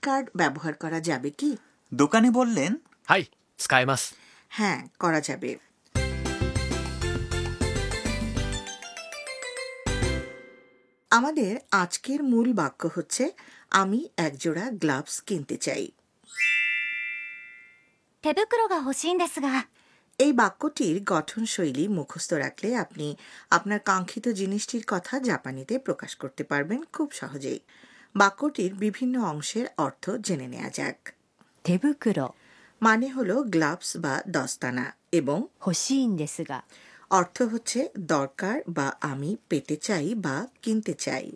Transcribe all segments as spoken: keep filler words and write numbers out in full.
Card ব্যবহার করা যাবে কি? দোকানি বললেন, はい、使えます。 হ্যাঁ, করা যাবে। আমাদের আজকের মূল বাক্য হচ্ছে আমি একজোড়া গ্লাভস কিনতে চাই। 手袋が欲しいんですが。 এই বাক্যটির গঠনশৈলী মুখস্থ রাখলে আপনি আপনার কাঙ্ক্ষিত জিনিসটির কথা জাপানিতে প্রকাশ করতে পারবেন খুব সহজেই। বাক্যটির বিভিন্ন অংশের অর্থ জেনে নেওয়া যাক। 手袋 মানে হলো গ্লাভস বা দস্তানা এবং 欲しいんですが。 অর্থ হচ্ছে দরকার বা আমি পেতে চাই বা কিনতে চাই।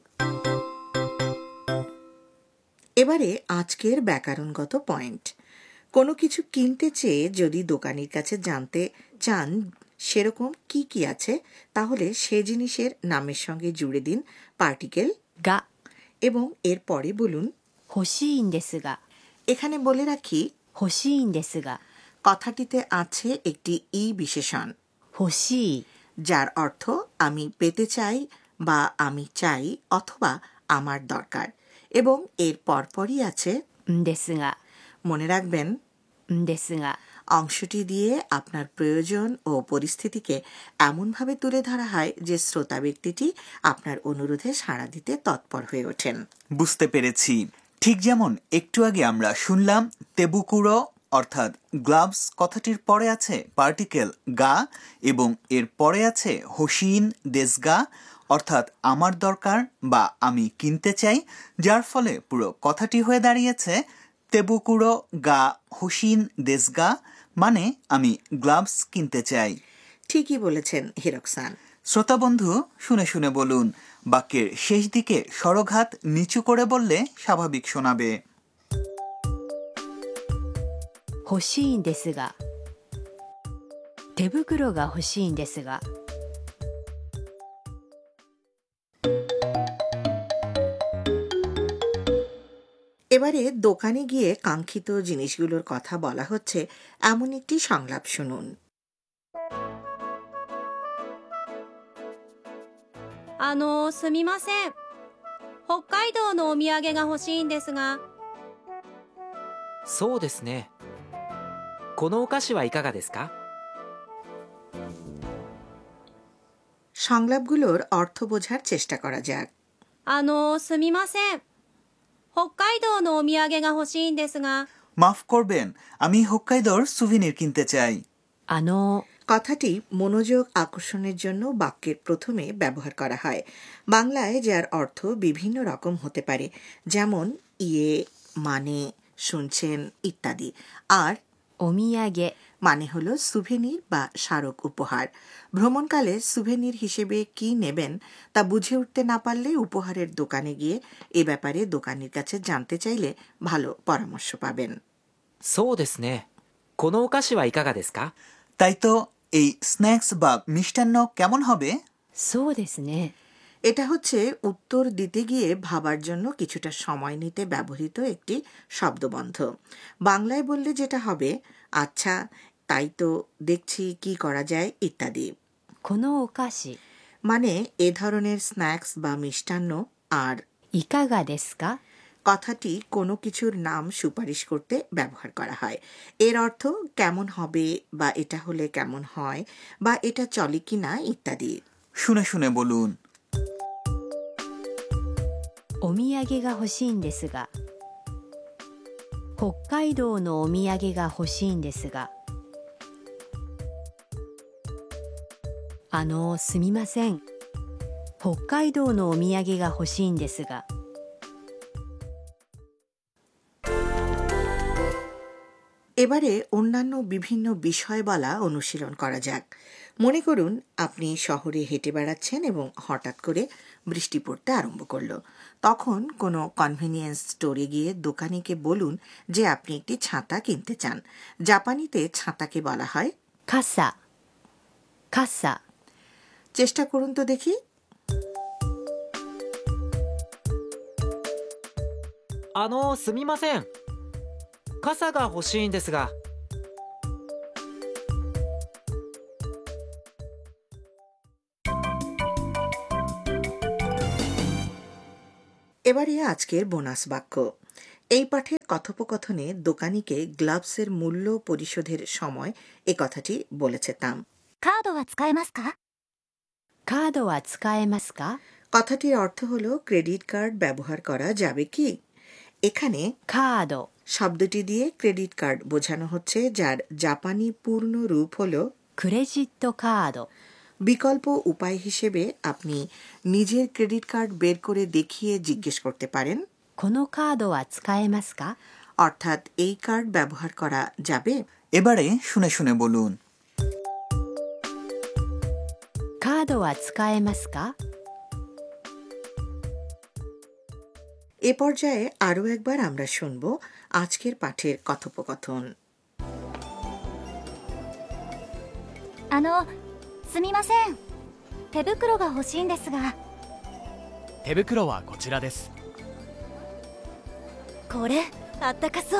এবারে আজকের ব্যাকরণগত পয়েন্ট। কোনো কিছু কিনতে চেয়ে যদি দোকানির কাছে জানতে চান সেরকম কি কি আছে, তাহলে সে জিনিসের নামের সঙ্গে জুড়ে দিন পার্টিকেল が এবং এর পরে বলুন 欲しいんですが。 এখানে বলে রাখি 欲しいんですが。 কথাটিতে আছে একটি ই বিশেষণ 欲しい যার অর্থ আমি পেতে চাই বা আমি চাই অথবা আমার দরকার, এবং এর পরপরই আছে んですが。 মনে রাখবেন んですが。 অংশটি দিয়ে আপনার প্রয়োজন ও পরিস্থিতিকে এমনভাবে তুলে ধরা হয় যে শ্রোতা ব্যক্তিটি আপনার অনুরোধে সাড়া দিতে তৎপর হয়ে ওঠেন। বুঝতে পেরেছি। ঠিক যেমন একটু আগে আমরা শুনলাম তেবুকুরো অর্থাৎ গ্লাভস কথাটির পরে আছে পার্টিকেল গা এবং এর পরে আছে হোশিন দেসগা অর্থাৎ আমার দরকার বা আমি কিনতে চাই, যার ফলে পুরো কথাটি হয়ে দাঁড়িয়েছে তেবুকুরো গা হোশিন দেসগা, মানে আমি গ্লাভস কিনতে চাই। ঠিকই বলেছেন হিরোক-সান। শ্রোতা বন্ধু, শুনে শুনে বলুন। বাক্যের শেষ দিকে স্বরঘাত নিচু করে বললে স্বাভাবিক শোনাবে। 欲しいんですが。手袋が欲しいんですが。 এবারে দোকানে গিয়ে কাঙ্ক্ষিত জিনিসগুলোর কথা বলা হচ্ছে এমন একটি সংলাপ শুনুন। あのすみません、北海道のお土産が欲しいんですが。 そうですね。このお菓子はいかがですか？ সংলাপগুলোর অর্থ বোঝার চেষ্টা করা যাক। あのすみません、北海道のお土産が欲しいんですが。 মাফ করবেন, আমি হোক্কাইদোর সুভিনির কিনতে চাই। あの কথাটি মনোযোগ আকর্ষণের জন্য বাক্যের প্রথমে ব্যবহার করা হয়। বাংলায় যার অর্থ বিভিন্ন রকম হতে পারে, যেমন ইয়ে মানে, শুনছেন ইত্যাদি। আর お土産 মানে হলো সুভেনির বা স্মারক উপহার। ভ্রমণকালে সুভেনির হিসেবে কি নেবেন তা বুঝে উঠতে না পারলে উপহারের দোকানে গিয়ে এ ব্যাপারে দোকানির কাছে জানতে চাইলে ভালো পরামর্শ পাবেন। そうですね。このお菓子はいかがですか？ তাই তো, এই স্ন্যাক্স বা মিষ্টান্ন কেমন হবে? そうですね。 এটা হচ্ছে উত্তর দিতে গিয়ে ভাবার জন্য কিছুটা সময় নিতে ব্যবহৃত একটি শব্দবন্ধ। বাংলায় বললে যেটা হবে আচ্ছা, তাই তো, দেখছি কি করা যায় ইত্যাদি। このお菓子 মানে এ ধরনের স্ন্যাক্স বা মিষ্টান্ন। আর いかがですか？ কথাটি কোনো কিছুর নাম সুপারিশ করতে ব্যবহার করা হয়। এর অর্থ কেমন হবে বা এটা হলে কেমন হয় বা এটা চলে কিনা ইত্যাদি। শুনে শুনে বলুন। お土産が欲しいんですが。北海道のお土産が欲しいんですが。あのすみません、北海道のお土産が欲しいんですが。 এবারে অন্যান্য বিভিন্ন বিষয় বলা অনুশীলন করা যাক। মনে করুন আপনি শহরে হেঁটে বেড়াচ্ছেন এবং হঠাৎ করে বৃষ্টি পড়তে আরম্ভ করলো। তখন কোনো কনভেনিয়েন্স স্টোরে গিয়ে দোকানিকে বলুন যে আপনি একটি ছাতা কিনতে চান। জাপানিতে ছাতাকে বলা হয় 傘傘。 চেষ্টা করুন তো দেখি। あのすみません、傘が欲しいんですが。 এবারে আজকের বোনাস বাক্য। এই পাঠের কথোপকথনে দোকানিকে গ্লাভসের মূল্য পরিশোধের সময় এ কথাটি বলেছে তাম। カードは使えますか？ カードは使えますか？ কথাটির অর্থ হলো ক্রেডিট কার্ড ব্যবহার করা যাবে কি। এখানে カード শব্দটি দিয়ে ক্রেডিট কার্ড বোঝানো হচ্ছে, যার জাপানি পূর্ণ রূপ হলো クレジットカード বিকল্প উপায় হিসেবে আপনি নিজের ক্রেডিট কার্ড বের করে দেখিয়ে জিজ্ঞেস করতে পারেন, このカードは使えますか？ অর্থাৎ এই কার্ড ব্যবহার করা যাবে। এবারে শুনে শুনে বলুন। カードは使えますか？ এ পর্যায়ে আরও একবার আমরা শুনব আজকের পাঠের কথোপকথন। あの、すみません。手袋が欲しいんですが。 手袋はこちらです。 これ、あったかそう。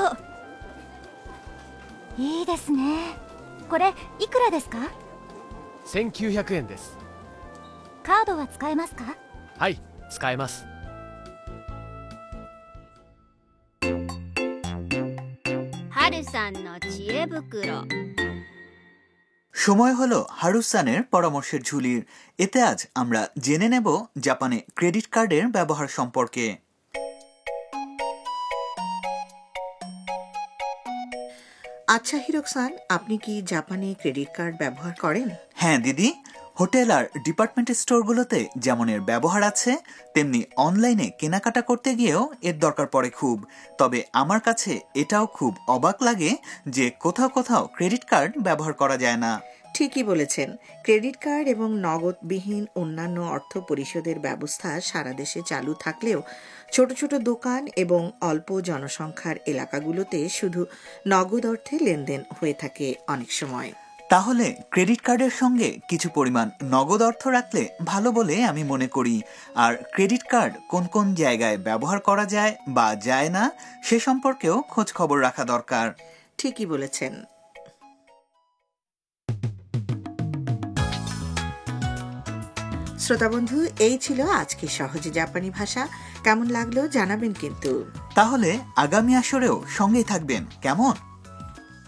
いいですね。これ、いくらですか？ せんきゅうひゃくえんです。 カードは使えますか？ はい、使えます。 はるさんの知恵袋。 সময় হলো হারুসানের পরামর্শের ঝুলির। এতে আজ আমরা জেনে নেব জাপানে ক্রেডিট কার্ডের ব্যবহার সম্পর্কে। আচ্ছা হিরোকসান, আপনি কি জাপানে ক্রেডিট কার্ড ব্যবহার করেন? হ্যাঁ দিদি, হোটেল আর ডিপার্টমেন্ট স্টোরগুলোতে যেমন এর ব্যবহার আছে, তেমনি অনলাইনে কেনাকাটা করতে গিয়েও এর দরকার পড়ে খুব। তবে আমার কাছে এটাও খুব অবাক লাগে যে কোথাও কোথাও ক্রেডিট কার্ড ব্যবহার করা যায় না। ঠিকই বলেছেন। ক্রেডিট কার্ড এবং নগদবিহীন অন্যান্য অর্থ পরিশোধের ব্যবস্থা সারা দেশে চালু থাকলেও ছোট ছোট দোকান এবং অল্প জনসংখ্যার এলাকাগুলোতে শুধু নগদ অর্থে লেনদেন হয়ে থাকে অনেক সময়। তাহলে ক্রেডিট কার্ডের সঙ্গে কিছু পরিমাণ নগদ অর্থ রাখলে ভালো বলে আমি মনে করি। আর ক্রেডিট কার্ড কোন কোন জায়গায় ব্যবহার করা যায় বা যায় না সে সম্পর্কেও খোঁজ খবর রাখা দরকার। ঠিকই বলেছেন। শ্রোতা বন্ধু, এই ছিল আজকে সহজে জাপানি ভাষা। কেমন লাগলো জানাবেন কিন্তু। তাহলে আগামী আসরেও সঙ্গেই থাকবেন, কেমন?